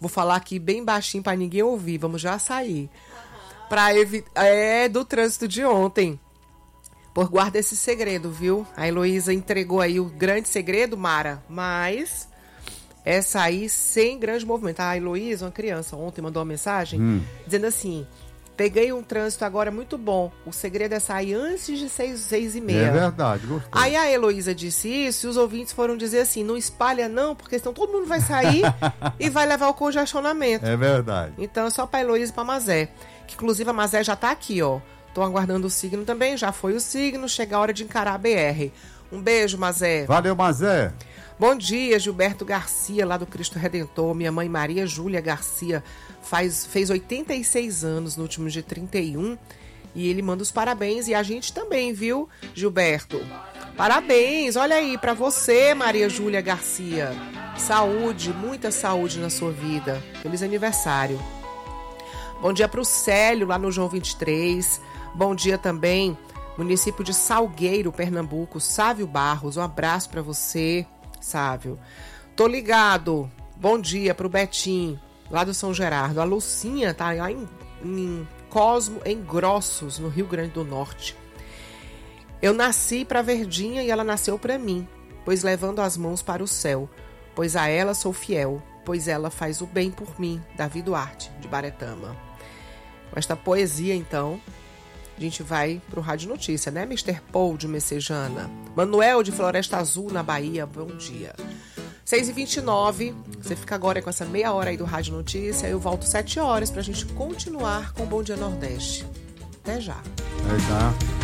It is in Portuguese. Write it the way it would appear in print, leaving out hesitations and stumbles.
Vou falar aqui bem baixinho para ninguém ouvir. Vamos já sair. Do trânsito de ontem. Por guarda esse segredo, viu? A Heloísa entregou aí o grande segredo, Mara. Mas essa aí sem grande movimento. A Heloísa, uma criança, ontem mandou uma mensagem dizendo assim: peguei um trânsito agora muito bom. O segredo é sair antes de 6h30. É verdade, gostei. Aí a Heloísa disse isso e os ouvintes foram dizer assim: não espalha não, porque senão todo mundo vai sair e vai levar o congestionamento. É verdade. Então é só pra Heloísa e pra Mazé. Que inclusive a Mazé já tá aqui, ó. Tô aguardando o signo também, já foi o signo, chega a hora de encarar a BR. Um beijo, Mazé. Valeu, Mazé. Bom dia, Gilberto Garcia, lá do Cristo Redentor. Minha mãe Maria Júlia Garcia fez 86 anos no último dia 31. E ele manda os parabéns. E a gente também, viu, Gilberto? Parabéns, olha aí, pra você, Maria Júlia Garcia. Saúde, muita saúde na sua vida. Feliz aniversário. Bom dia pro Célio, lá no João 23. Bom dia também, município de Salgueiro, Pernambuco, Sávio Barros. Um abraço pra você, Sávio. Tô ligado. Bom dia pro Betim, lá do São Gerardo. A Lucinha tá lá em Cosmo, em Grossos, no Rio Grande do Norte. Eu nasci pra Verdinha e ela nasceu pra mim, pois levando as mãos para o céu, pois a ela sou fiel, pois ela faz o bem por mim. Davi Duarte, de Baretama. Com esta poesia, então, a gente vai pro Rádio Notícia, né? Mr. Paul, de Messejana. Manuel, de Floresta Azul, na Bahia. Bom dia. 6h29, você fica agora com essa meia hora aí do Rádio Notícia. Eu volto 7 horas pra gente continuar com o Bom Dia Nordeste. Até já. Até já.